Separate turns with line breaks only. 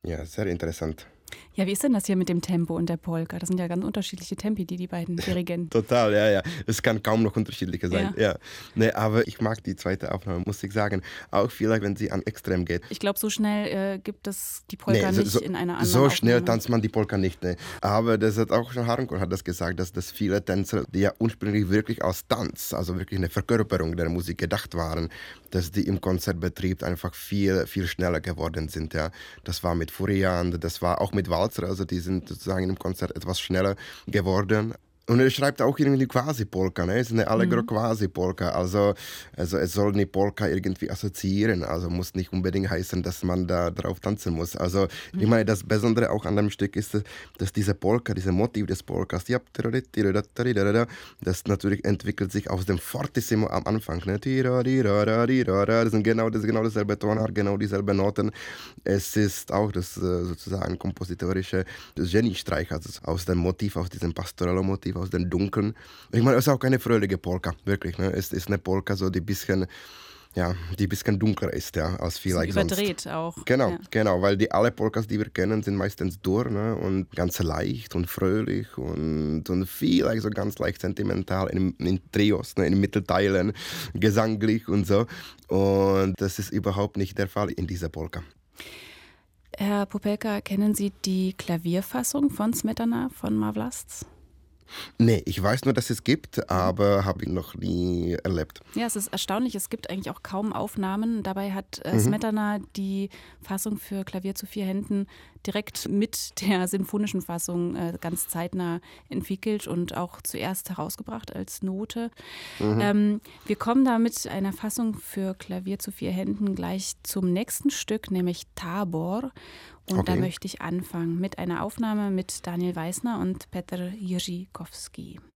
Ja, sehr interessant.
Ja, wie ist denn das hier mit dem Tempo und der Polka? Das sind ja ganz unterschiedliche Tempi, die beiden Dirigenten.
Total, ja, ja. Es kann kaum noch unterschiedlicher sein,
Ja.
ja. Ne, aber ich mag die zweite Aufnahme, muss ich sagen. Auch vielleicht, wenn sie an Extrem geht.
Ich glaube, so schnell gibt es die
Ne,
Polka nicht in einer anderen
so schnell
Aufnahme.
tanzt man die Polka nicht, ne. Aber das hat auch schon Harnoncourt hat das gesagt, dass viele Tänzer, die ja ursprünglich wirklich als Tanz, also wirklich eine Verkörperung der Musik gedacht waren, dass die im Konzertbetrieb einfach viel, viel schneller geworden sind, ja. Das war mit Fourier, das war auch mit Walzer, also die sind sozusagen im Konzert etwas schneller geworden. Und er schreibt auch irgendwie Quasi-Polka, ne? Es ist eine
Mhm.
Allegro-Quasi-Polka. Also es soll eine Polka irgendwie assoziieren. Also muss nicht unbedingt heißen, dass man da drauf tanzen muss. Also ich
Mhm.
meine, das Besondere auch an dem Stück ist, dass diese Polka, dieses Motiv des Polkas, das natürlich entwickelt sich aus dem Fortissimo am Anfang. Ne? Das sind das ist genau dasselbe Tonart, genau dieselben Noten. Es ist auch das sozusagen kompositorische Geniestreich, also aus dem Motiv, aus diesem Pastorello-Motiv, aus den Dunkeln. Ich meine, es ist auch keine fröhliche Polka, wirklich. Ne? Es ist eine Polka, so die bisschen, ja, die bisschen dunkler ist, ja, als
Bisschen
vielleicht sonst.
überdreht auch.
Genau,
Ja.
genau, weil alle Polkas, die wir kennen, sind meistens dur, ne, und ganz leicht und fröhlich und vielleicht so ganz leicht sentimental in Trios, ne, in Mittelteilen, gesanglich und so. Und das ist überhaupt nicht der Fall in dieser Polka.
Herr Popelka, kennen Sie die Klavierfassung von Smetana von Má Vlast?
Ne, ich weiß nur, dass es gibt,
Mhm.
aber habe ich noch nie erlebt.
Ja, es ist erstaunlich. Es gibt eigentlich auch kaum Aufnahmen. Dabei hat
Mhm.
Smetana die Fassung für Klavier zu 4 Händen direkt mit der sinfonischen Fassung ganz zeitnah entwickelt und auch zuerst herausgebracht als Note.
Mhm.
Wir kommen da mit einer Fassung für Klavier zu 4 Händen gleich zum nächsten Stück, nämlich Tabor. Und da
Okay.
möchte ich anfangen mit einer Aufnahme mit Daniel Weisner und Petr Jiříkovský.